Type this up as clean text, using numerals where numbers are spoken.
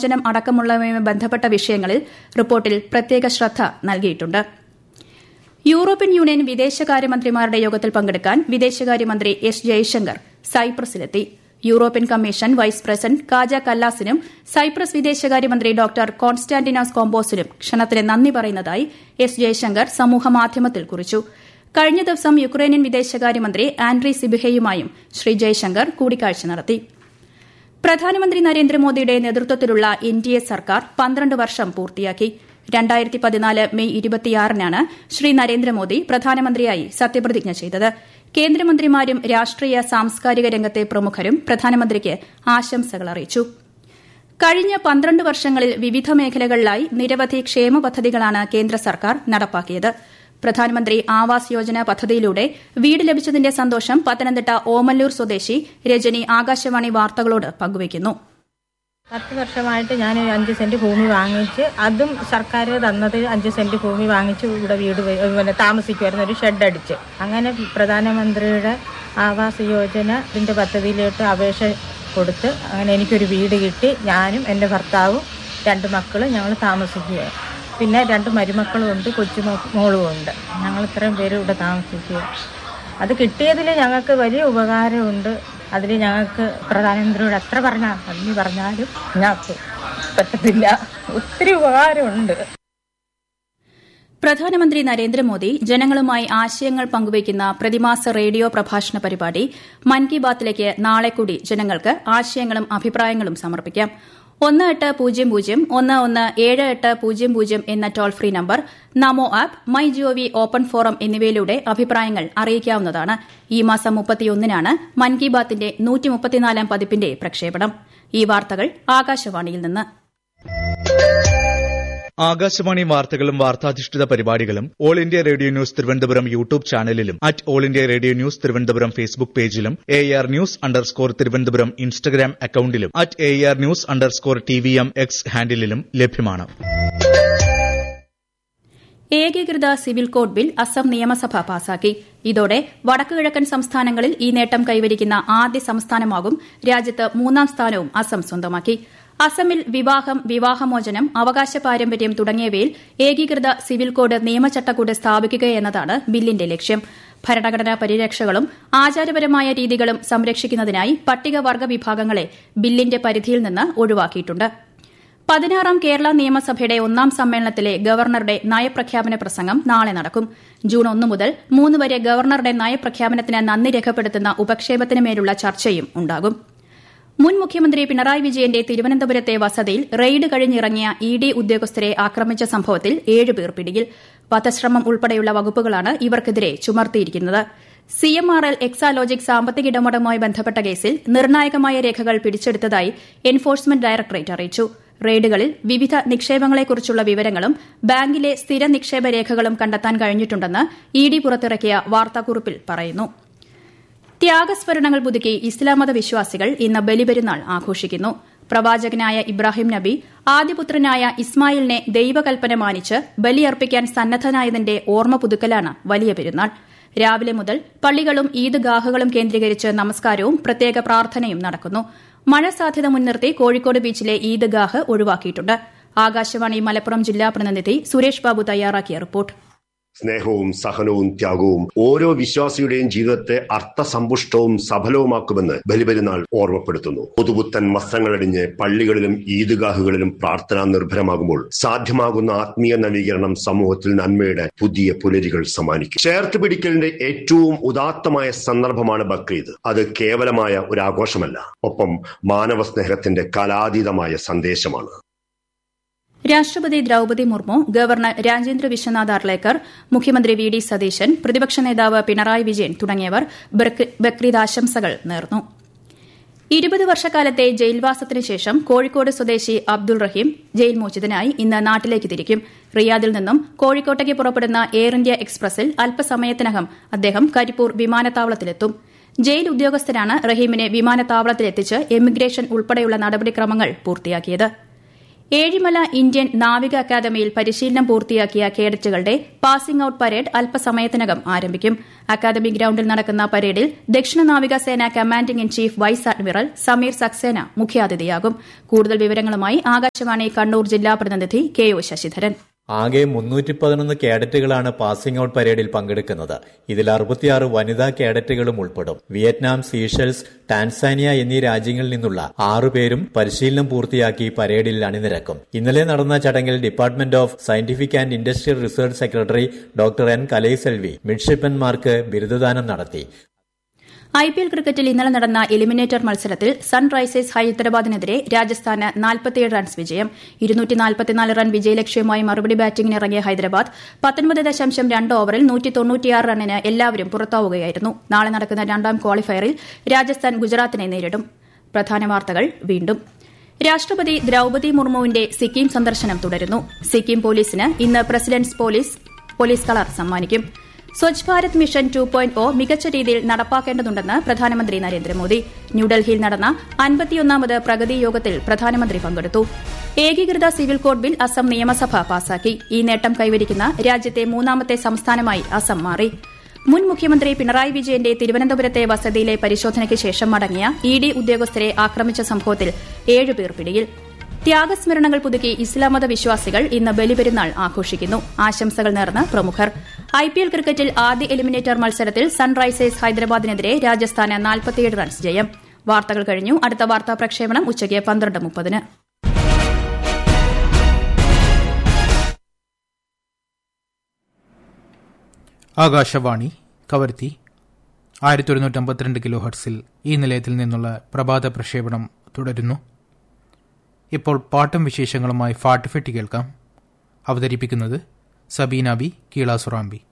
മോചനം അടക്കമുള്ളവയുമായി ബന്ധപ്പെട്ട വിഷയങ്ങളിൽ റിപ്പോർട്ടിൽ പ്രത്യേക ശ്രദ്ധ നൽകിയിട്ടുണ്ട്. യൂറോപ്യൻ യൂണിയൻ വിദേശകാര്യമന്ത്രിമാരുടെ യോഗത്തിൽ പങ്കെടുക്കാൻ വിദേശകാര്യമന്ത്രി S Jaishankar സൈപ്രസിലെത്തി. European commission vice president Kaja കല്ലാസിനും Cyprus വിദേശകാര്യമന്ത്രി ഡോക്ടർ കോൺസ്റ്റാന്റിനോസ് കോംബോസിനും ക്ഷണത്തിന് നന്ദി പറയുന്നതായി എസ് ജയശങ്കർ സമൂഹമാധ്യമത്തിൽ കുറിച്ചു. കഴിഞ്ഞ ദിവസം യുക്രൈനിയൻ വിദേശകാര്യമന്ത്രി ആൻഡ്രി സിബിഹയുമായും ശ്രീ ജയശങ്കർ കൂടിക്കാഴ്ച നടത്തി. പ്രധാനമന്ത്രി നരേന്ദ്രമോദിയുടെ നേതൃത്വത്തിലുള്ള എൻഡിഎ സർക്കാർ 12 വർഷം പൂർത്തിയാക്കി. 2014 മെയ് 26-നാണ് ശ്രീ നരേന്ദ്രമോദി പ്രധാനമന്ത്രിയായി സത്യപ്രതിജ്ഞ ചെയ്തത്. കേന്ദ്രമന്ത്രിമാരും രാഷ്ട്രീയ സാംസ്കാരിക രംഗത്തെ പ്രമുഖരും പ്രധാനമന്ത്രിക്ക് ആശംസകൾ അറിയിച്ചു. കഴിഞ്ഞ 12 വർഷങ്ങളിൽ വിവിധ മേഖലകളിലായി നിരവധി ക്ഷേമ പദ്ധതികളാണ് കേന്ദ്ര സർക്കാർ നടപ്പാക്കിയത്. പ്രധാനമന്ത്രി ആവാസ് യോജന പദ്ധതിയിലൂടെ വീട് ലഭിച്ചതിന്റെ സന്തോഷം പത്തനംതിട്ട ഓമല്ലൂർ സ്വദേശി രജനി ആകാശവാണി വാർത്തകളോട് പങ്കുവയ്ക്കുന്നു. 10 വർഷമായിട്ട് ഞാൻ 5 സെന്റ് ഭൂമി വാങ്ങിച്ച്, അതും സർക്കാർ തന്നത് 5 സെന്റ് ഭൂമി വാങ്ങിച്ച് ഇവിടെ വീട് താമസിക്കുമായിരുന്നു, ഒരു ഷെഡ് അടിച്ച്. അങ്ങനെ പ്രധാനമന്ത്രിയുടെ ആവാസ് യോജന ഇതിന്റെ പദ്ധതിയിലോട്ട് അപേക്ഷ കൊടുത്ത് അങ്ങനെ എനിക്കൊരു വീട് കിട്ടി. ഞാനും എൻ്റെ ഭർത്താവും 2 മക്കളും ഞങ്ങൾ താമസിക്കുക. പിന്നെ 2 മരുമക്കളും ഉണ്ട്, കൊച്ചുമോളും ഉണ്ട്. ഞങ്ങൾ ഇത്രയും പേര് ഇവിടെ താമസിക്കുക. അത് കിട്ടിയതിൽ ഞങ്ങൾക്ക് വലിയ ഉപകാരമുണ്ട്. അതിൽ ഞങ്ങൾക്ക് പ്രധാനമന്ത്രിയോട് എത്ര നന്ദി പറഞ്ഞാലും ഞങ്ങൾക്ക് പറ്റത്തില്ല. ഒത്തിരി ഉപകാരമുണ്ട്. പ്രധാനമന്ത്രി നരേന്ദ്രമോദി ജനങ്ങളുമായി ആശയങ്ങൾ പങ്കുവയ്ക്കുന്ന പ്രതിമാസ റേഡിയോ പ്രഭാഷണ പരിപാടി മൻ കി ബാത്തിലേക്ക് നാളെ കൂടി ജനങ്ങൾക്ക് ആശയങ്ങളും അഭിപ്രായങ്ങളും സമർപ്പിക്കാം. 1800-117800 എന്ന toll free number, Namo app, my G O V open forum എന്നിവയിലൂടെ അഭിപ്രായങ്ങൾ അറിയിക്കാവുന്നതാണ്. ഈ മാസം 31-നാണ് മൻ കി ബാത്തിന്റെ 134-ാം പതിപ്പിന്റെ പ്രക്ഷേപണം. ഈ വാർത്തകൾ ആകാശവാണിയിൽ നിന്ന്. ആകാശവാണി വാർത്തകളും വാർത്താധിഷ്ഠിത പരിപാടികളും all India radio news Thiruvananthapuram YouTube ചാനലിലും all India radio news Thiruvananthapuram Facebook പേജിലും AR News_ തിരുവനന്തപുരം ഇൻസ്റ്റഗ്രാം അക്കൌണ്ടിലും AR News_TVM X ഹാൻഡിലും ലഭ്യമാണ്. ഏകീകൃത സിവിൽ കോഡ് ബിൽ അസം നിയമസഭ പാസാക്കി. ഇതോടെ വടക്കുകിഴക്കൻ സംസ്ഥാനങ്ങളിൽ ഈ നേട്ടം കൈവരിക്കുന്ന ആദ്യ സംസ്ഥാനമാകും. രാജ്യത്ത് 3-ാം സ്ഥാനവും അസം സ്വന്തമാക്കി. അസമിൽ വിവാഹം, വിവാഹമോചനം, അവകാശ പാരമ്പര്യം തുടങ്ങിയവയിൽ ഏകീകൃത സിവിൽ കോഡ് നിയമചട്ടക്കൂട് സ്ഥാപിക്കുകയെന്നതാണ് ബില്ലിന്റെ ലക്ഷ്യം. ഭരണഘടനാ പരിരക്ഷകളും ആചാരപരമായ രീതികളും സംരക്ഷിക്കുന്നതിനായി പട്ടികവർഗ വിഭാഗങ്ങളെ ബില്ലിന്റെ പരിധിയിൽ നിന്ന് ഒഴിവാക്കിയിട്ടുണ്ട്. 16-ാം കേരള നിയമസഭയുടെ 1-ാം സമ്മേളനത്തിലെ ഗവർണറുടെ നയപ്രഖ്യാപന പ്രസംഗം നാളെ നടക്കും. ജൂൺ 1 മുതൽ 3 വരെ ഗവർണറുടെ നയപ്രഖ്യാപനത്തിന് നന്ദി രേഖപ്പെടുത്തുന്ന ഉപക്ഷേപത്തിനുമേലുള്ള ചർച്ചയും ഉണ്ടാകും. മുൻ മുഖ്യമന്ത്രി പിണറായി വിജയന്റെ തിരുവനന്തപുരത്തെ വസതിയിൽ റെയ്ഡ് കഴിഞ്ഞിറങ്ങിയ ED ഉദ്യോഗസ്ഥരെ ആക്രമിച്ച സംഭവത്തിൽ 7 പേർ പിടിയിൽ. വധശ്രമം ഉൾപ്പെടെയുള്ള വകുപ്പുകളാണ് ഇവർക്കെതിരെ ചുമത്തിയിരിക്കുന്നത്. CMRL എക്സാലോജിക് സാമ്പത്തിക ഇടപാടുമായി ബന്ധപ്പെട്ട കേസിൽ നിർണായകമായ രേഖകൾ പിടിച്ചെടുത്തതായി എൻഫോഴ്സ്മെന്റ് ഡയറക്ടറേറ്റ് അറിയിച്ചു. റെയ്ഡുകളിൽ വിവിധ നിക്ഷേപങ്ങളെക്കുറിച്ചുള്ള വിവരങ്ങളും ബാങ്കിലെ സ്ഥിര നിക്ഷേപ രേഖകളും കണ്ടെത്താൻ കഴിഞ്ഞിട്ടുണ്ടെന്ന് ED പുറത്തിറക്കിയ വാർത്താക്കുറിപ്പിൽ പറയുന്നു. ത്യാഗസ്മരണങ്ങൾ പുതുക്കി ഇസ്ലാം മത വിശ്വാസികൾ ഇന്ന് ബലിപെരുന്നാൾ ആഘോഷിക്കുന്നു. പ്രവാചകനായ ഇബ്രാഹിം നബി ആദ്യപുത്രനായ ഇസ്മായിലിനെ ദൈവകൽപ്പന മാനിച്ച് ബലിയർപ്പിക്കാൻ സന്നദ്ധനായതിന്റെ ഓർമ്മ പുതുക്കലാണ് വലിയ പെരുന്നാൾ. രാവിലെ മുതൽ പള്ളികളും ഈദ്ഗാഹുകളും കേന്ദ്രീകരിച്ച് നമസ്കാരവും പ്രത്യേക പ്രാർത്ഥനയും നടക്കുന്നു. മഴ സാധ്യത മുൻനിർത്തി കോഴിക്കോട് ബീച്ചിലെ ഈദ്ഗാഹ് ഒഴിവാക്കിയിട്ടുണ്ട്. ആകാശവാണി മലപ്പുറം ജില്ലാ പ്രതിനിധി സുരേഷ് ബാബു തയ്യാറാക്കിയ റിപ്പോർട്ട്. സ്നേഹവും സഹനവും ത്യാഗവും ഓരോ വിശ്വാസിയുടെയും ജീവിതത്തെ അർത്ഥസമ്പുഷ്ടവും സഫലവുമാക്കുമെന്ന് ബലിപെരുന്നാൾ ഓർമ്മപ്പെടുത്തുന്നു. പുതുപുത്തൻ വസ്ത്രങ്ങളടിഞ്ഞ് പള്ളികളിലും ഈദ്ഗാഹുകളിലും പ്രാർത്ഥനാ നിർഭരമാകുമ്പോൾ സാധ്യമാകുന്ന ആത്മീയ നവീകരണം സമൂഹത്തിൽ നന്മയുടെ പുതിയ പുലരികൾ സമ്മാനിക്കും. ചേർത്ത് പിടിക്കലിന്റെ ഏറ്റവും ഉദാത്തമായ സന്ദർഭമാണ് ബക്രീദ്. അത് കേവലമായ ഒരു ആഘോഷമല്ല, ഒപ്പം മാനവ സ്നേഹത്തിന്റെ കാലാതീതമായ സന്ദേശമാണ്. രാഷ്ട്രപതി ദ്രൌപദി മുർമു, ഗവർണർ രാജേന്ദ്ര വിശ്വനാഥ് അർലേക്കർ, മുഖ്യമന്ത്രി VD സതീശൻ, പ്രതിപക്ഷ നേതാവ് പിണറായി വിജയൻ തുടങ്ങിയവർ ബക്രീദ് ആശംസകൾ നേർന്നു. 20 വർഷക്കാലത്തെ ജയിൽവാസത്തിന് ശേഷം കോഴിക്കോട് സ്വദേശി അബ്ദുൾ റഹീം ജയിൽ മോചിതനായി ഇന്ന് നാട്ടിലേക്ക് തിരിക്കും. റിയാദിൽ നിന്നും കോഴിക്കോട്ടേക്ക് പുറപ്പെടുന്ന എയർ ഇന്ത്യ എക്സ്പ്രസിൽ അല്പസമയത്തിനകം അദ്ദേഹം കരിപ്പൂർ വിമാനത്താവളത്തിലെത്തും. ജയിൽ ഉദ്യോഗസ്ഥരാണ് റഹീമിനെ വിമാനത്താവളത്തിലെത്തിച്ച് എമിഗ്രേഷൻ ഉൾപ്പെടെയുള്ള നടപടിക്രമങ്ങൾ പൂർത്തിയാക്കിയത്. ഏഴിമല ഇന്ത്യൻ നാവിക അക്കാദമിയിൽ പരിശീലനം പൂർത്തിയാക്കിയ കേഡറ്റുകളുടെ പാസിംഗ് ഔട്ട് പരേഡ് അല്പസമയത്തിനകം ആരംഭിക്കും. അക്കാദമി ഗ്രൌണ്ടിൽ നടക്കുന്ന പരേഡിൽ ദക്ഷിണ നാവികസേന commanding in chief vice admiral Sameer Saxena മുഖ്യാതിഥിയാകും. കൂടുതൽ വിവരങ്ങളുമായി ആകാശവാണി കണ്ണൂർ ജില്ലാ പ്രതിനിധി കെ ഒ ശശിധരൻ. ആകെ 311 കേഡറ്റുകളാണ് പാസിംഗ് ഔട്ട് പരേഡിൽ പങ്കെടുക്കുന്നത്. ഇതിൽ 66 വനിതാ കേഡറ്റുകളും ഉൾപ്പെടും. വിയറ്റ്നാം, സീഷെൽസ്, ടാൻസാനിയ എന്നീ രാജ്യങ്ങളിൽ നിന്നുള്ള 6 പേരും പരിശീലനം പൂർത്തിയാക്കി പരേഡിൽ അണിനിരക്കും. ഇന്നലെ നടന്ന ചടങ്ങിൽ department of scientific and industrial research secretary doctor N Kalaiselvi മിഡ്ഷിപ്പന്മാർക്ക് ബിരുദദാനം നടത്തി. IPL ക്രിക്കറ്റിൽ ഇന്നലെ നടന്ന എലിമിനേറ്റർ മത്സരത്തിൽ സൺറൈസേഴ്സ് ഹൈദരാബാദിനെതിരെ രാജസ്ഥാന് 47 റൺസ് വിജയം. 244 റൺ വിജയലക്ഷ്യവുമായി മറുപടി ബാറ്റിംഗിനിറങ്ങിയ ഹൈദരാബാദ് 19.2 ഓവറിൽ 196 റണ്ണിന് എല്ലാവരും പുറത്താവുകയായിരുന്നു. നാളെ നടക്കുന്ന രണ്ടാം ക്വാളിഫയറിൽ രാജസ്ഥാൻ ഗുജറാത്തിനെ നേരിടും. പ്രധാന വാർത്തകൾ വീണ്ടും. രാഷ്ട്രപതി ദ്രൌപതി മുർമുവിന്റെ സിക്കിം സന്ദർശനം തുടരുന്നു. സിക്കിം പോലീസിന് ഇന്ന് പ്രസിഡന്റ്സ് പോലീസ് കളർ സമ്മാനിക്കും. സ്വച്ഛ് ഭാരത് മിഷൻ 2.0 മികച്ച രീതിയിൽ നടപ്പാക്കേണ്ടതുണ്ടെന്ന് പ്രധാനമന്ത്രി നരേന്ദ്രമോദി. ന്യൂഡൽഹിയിൽ നടന്ന 51ാമത് പ്രഗതി യോഗത്തിൽ പ്രധാനമന്ത്രി പങ്കെടുത്തു. ഏകീകൃത സിവിൽ കോഡ് ബിൽ അസം നിയമസഭ പാസാക്കി. ഈ നേട്ടം കൈവരിക്കുന്ന രാജ്യത്തെ 3ാമത്തെ സംസ്ഥാനമായി അസം മാറി. മുൻ മുഖ്യമന്ത്രി പിണറായി വിജയന്റെ തിരുവനന്തപുരത്തെ വസതിയിലെ പരിശോധനയ്ക്ക് ശേഷം മടങ്ങിയ ED ഉദ്യോഗസ്ഥരെ ആക്രമിച്ച സംഭവത്തിൽ 7 പേർ പിടിയിൽ. ത്യാഗസ്മരണങ്ങൾ പുതുക്കി ഇസ്ലാം മത വിശ്വാസികൾ ഇന്ന് ബലിപെരുന്നാൾ ആഘോഷിക്കുന്നു. ആശംസകൾ നേർന്ന് പ്രമുഖർ. IPL ക്രിക്കറ്റിൽ ആദ്യ എലിമിനേറ്റർ മത്സരത്തിൽ സൺറൈസേഴ്സ് ഹൈദരാബാദിനെതിരെ രാജസ്ഥാന് 47 റൺസ് ജയം. വാർത്തകൾ കഴിഞ്ഞു. അടുത്ത വാർത്താ പ്രക്ഷേപണം ഉച്ചയ്ക്ക് 12:30. ആകാശവാണി കവർത്തി 1152 കിലോ ഹെർട്സിൽ ഈ നിലയത്തിൽ നിന്നുള്ള പ്രഭാത പ്രക്ഷേപണം തുടരുന്നു. ഇപ്പോൾ പാട്ടും വിശേഷങ്ങളുമായി ഫാട്ടുഫെട്ടി കേൾക്കാം. അവതരിപ്പിക്കുന്നത് സബീന ബി കീളാസുറാമ്പി.